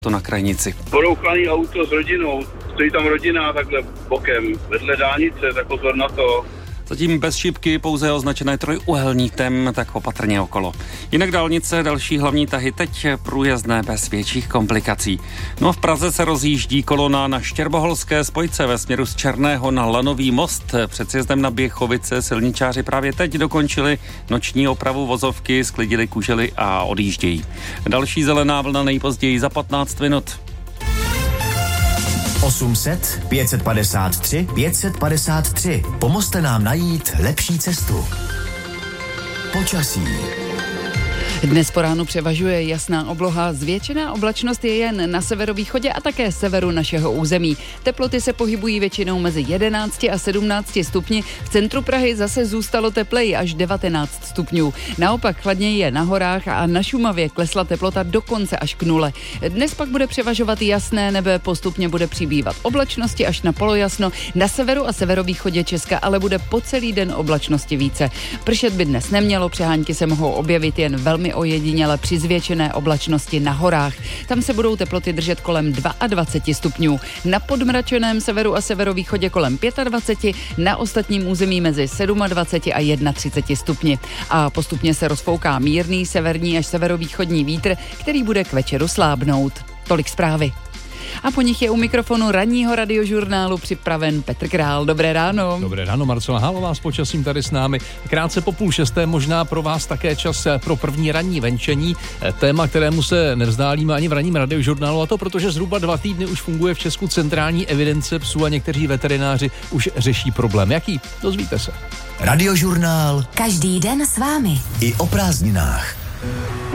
to na Krajnici. Porouchaný auto s rodinou, stojí tam rodina takhle bokem, vedle dálnice, tak pozor na to. Zatím bez šipky, pouze označené trojúhelníkem, tak opatrně okolo. Jinak dálnice, další hlavní tahy teď průjezdné bez větších komplikací. No a v Praze se rozjíždí kolona na Štěrboholské spojce ve směru z Černého na Lanový most. Před sjezdem na Běchovice silničáři právě teď dokončili noční opravu vozovky, sklidili kužely a odjíždějí. Další zelená vlna nejpozději za 15 minut. 800 553 553. Pomozte nám najít lepší cestu. Počasí. Dnes po ránu převažuje jasná obloha, zvětšená oblačnost je jen na severovýchodě a také severu našeho území. Teploty se pohybují většinou mezi 11 a 17 stupni, v centru Prahy zase zůstalo tepleji až 19 stupňů. Naopak chladněji je na horách a na Šumavě klesla teplota dokonce až k nule. Dnes pak bude převažovat jasné nebe, postupně bude přibývat oblačnosti až na polojasno, na severu a severovýchodě Česka ale bude po celý den oblačnosti více. Pršet by dnes nemělo, přehánky se mohou objevit jen velmi ojediněle při zvětšené oblačnosti na horách. Tam se budou teploty držet kolem 22 stupňů. Na podmračeném severu a severovýchodě kolem 25, na ostatním území mezi 27 a 31 stupni. A postupně se rozfouká mírný severní až severovýchodní vítr, který bude k večeru slábnout. Tolik zprávy. A po nich je u mikrofonu ranního radiožurnálu připraven Petr Král. Dobré ráno. Dobré ráno, Marcela Hálová s počasím tady s námi. Krátce po 5:30 možná pro vás také čas pro první ranní venčení. Téma, kterému se nevzdálíme ani v ranním radiožurnálu, a to protože zhruba 2 týdny už funguje v Česku centrální evidence psů a někteří veterináři už řeší problém. Jaký? Dozvíte se. Radiožurnál. Každý den s vámi. I o prázdninách.